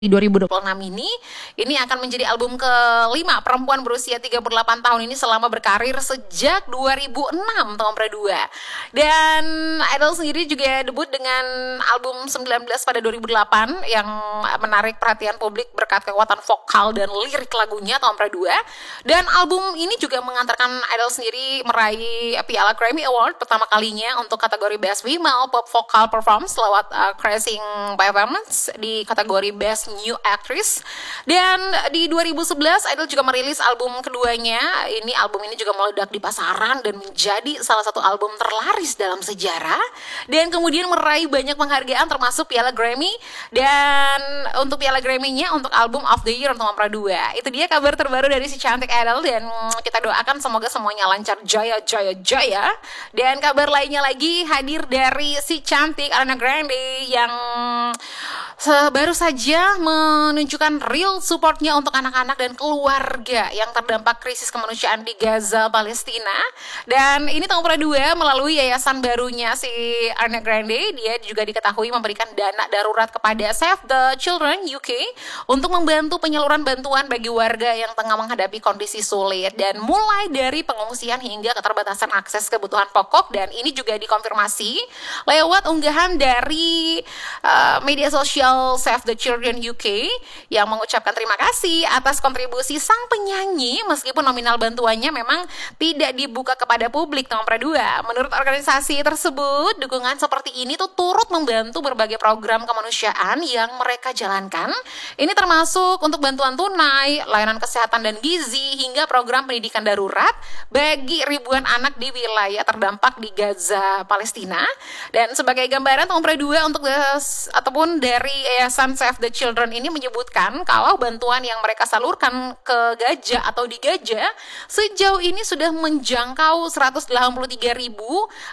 Di 2026 ini akan menjadi album kelima perempuan berusia 38 tahun ini selama berkarir sejak 2006 tahun kedua. Dan Idol sendiri juga debut dengan album 19 pada 2008 yang menarik perhatian publik berkat kekuatan vokal dan lirik lagunya tahun kedua. Dan album ini juga mengantarkan Idol sendiri meraih Piala Grammy Award pertama kalinya untuk kategori Best Female Pop Vocal Performance lewat Crashing Performance di kategori Best New Actress. Dan di 2011 Idol juga merilis album keduanya. Album ini juga meledak di pasaran dan menjadi salah satu album terlaris dalam sejarah, dan kemudian meraih banyak penghargaan termasuk Piala Grammy. Dan untuk Piala Grammy-nya untuk album of the year untuk nomor 2. Itu dia kabar terbaru dari si cantik Idol, dan kita doakan semoga semuanya lancar, jaya jaya jaya. Dan kabar lainnya lagi hadir dari si cantik Ariana Grande yang baru saja menunjukkan real supportnya untuk anak-anak dan keluarga yang terdampak krisis kemanusiaan di Gaza, Palestina. Dan ini tahun kedua melalui yayasan barunya si Ariana Grande, dia juga diketahui memberikan dana darurat kepada Save the Children UK untuk membantu penyaluran bantuan bagi warga yang tengah menghadapi kondisi sulit, dan mulai dari pengungsian hingga keterbatasan akses kebutuhan pokok. Dan ini juga dikonfirmasi lewat unggahan dari media sosial Save the Children UK yang mengucapkan terima kasih atas kontribusi sang penyanyi meskipun nominal bantuannya memang tidak dibuka kepada publik nomor 2. Menurut organisasi tersebut, dukungan seperti ini tuh turut membantu berbagai program kemanusiaan yang mereka jalankan. Ini termasuk untuk bantuan tunai, layanan kesehatan dan gizi, hingga program pendidikan darurat bagi ribuan anak di wilayah terdampak di Gaza, Palestina. Dan sebagai gambaran nomor 2 untuk ataupun dari Yayasan Save the Children ini menyebutkan kalau bantuan yang mereka salurkan ke Gaza atau di Gaza sejauh ini sudah menjangkau 183.459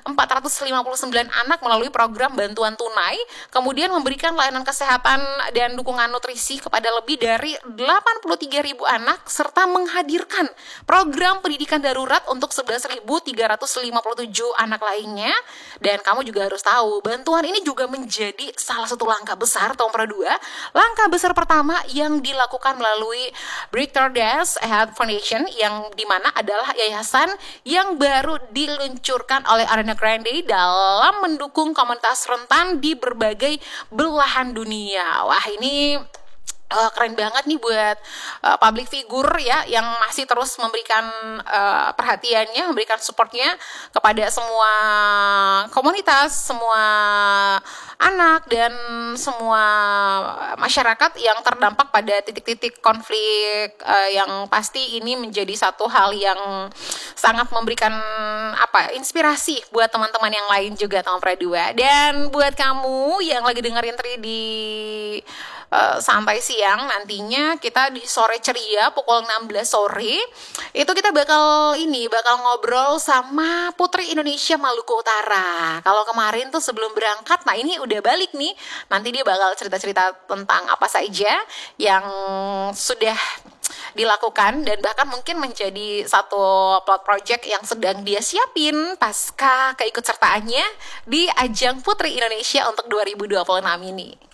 anak melalui program bantuan tunai, kemudian memberikan layanan kesehatan dan dukungan nutrisi kepada lebih dari 83.000 anak, serta menghadirkan program pendidikan darurat untuk 11.357 anak lainnya. Dan kamu juga harus tahu, bantuan ini juga menjadi salah satu langkah besar tahun kedua, langkah besar pertama yang dilakukan melalui Breakthrough Death Health Foundation, yang dimana adalah yayasan yang baru diluncurkan oleh Ariana Grande dalam mendukung komunitas rentan di berbagai belahan dunia. Wah, ini keren banget nih buat public figure ya, yang masih terus memberikan perhatiannya, memberikan supportnya kepada semua komunitas, semua anak dan semua masyarakat yang terdampak pada titik-titik konflik, yang pasti ini menjadi satu hal yang sangat memberikan inspirasi buat teman-teman yang lain juga tahun kedua. Dan buat kamu yang lagi dengerin Tri di santai siang, nantinya kita di sore ceria pukul 16 sore itu kita bakal ngobrol sama Putri Indonesia Maluku Utara. Kalau kemarin tuh sebelum berangkat, nah ini udah balik nih, nanti dia bakal cerita-cerita tentang apa saja yang sudah dilakukan dan bahkan mungkin menjadi satu plot project yang sedang dia siapin pasca keikutsertaannya di ajang Putri Indonesia untuk 2026 ini.